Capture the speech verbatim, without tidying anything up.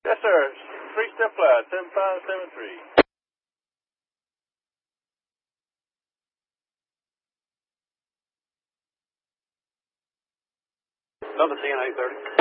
Yes, sir. Three step flight, seven five seven three. Southern C N eight thirty.